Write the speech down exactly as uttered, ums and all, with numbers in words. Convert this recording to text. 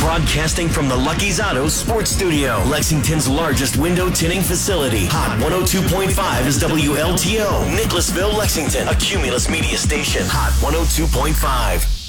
Broadcasting from the Lucky's Auto Sports Studio, Lexington's largest window tinting facility. Hot one oh two point five is W L T O, Nicholasville, Lexington, a Cumulus media station. Hot one oh two point five.